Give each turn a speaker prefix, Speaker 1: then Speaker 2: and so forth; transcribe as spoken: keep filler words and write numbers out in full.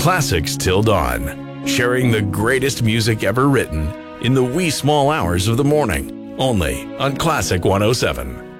Speaker 1: Classics till dawn, sharing the greatest music ever written in the wee small hours of the morning, only on Classic one oh seven.